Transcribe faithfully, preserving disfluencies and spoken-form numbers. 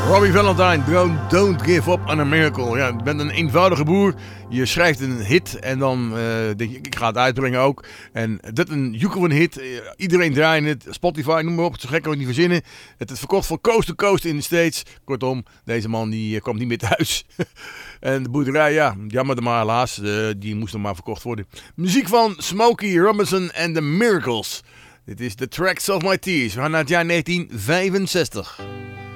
Robbie Valentine, don't, don't give up on a miracle. Ja, je bent een eenvoudige boer. Je schrijft een hit en dan uh, denk je, ik ga het uitbrengen ook. En dit een joekel van hit. Uh, iedereen draait het. Spotify, noem maar op. Zo gek kan ik niet verzinnen. Het is verkocht van coast to coast in de States. Kortom, deze man die uh, komt niet meer thuis. En de boerderij, ja, jammer maar helaas. Uh, die moest nog maar verkocht worden. Muziek van Smokey Robinson en The Miracles. Dit is The Tracks of My Tears. We gaan naar het jaar negentien vijfenzestig.